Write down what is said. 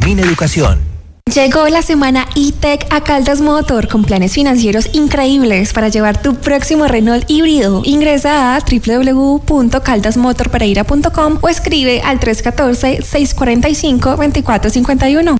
Mineducación. Llegó la semana E-Tech a Caldas Motor con planes financieros increíbles para llevar tu próximo Renault híbrido. Ingresa a www.caldasmotorpereira.com o escribe al 314-645-2451.